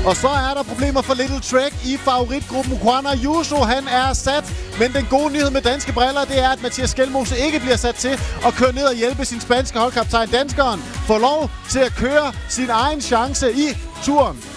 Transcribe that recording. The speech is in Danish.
Og så er der problemer for Little Trek i favoritgruppen. Juan Ayuso, han er sat. Men den gode nyhed med danske briller, det er, at Mathias Skelmose ikke bliver sat til at køre ned og hjælpe sin spanske holdkaptajn. Danskeren får lov til at køre sin egen chance i turen.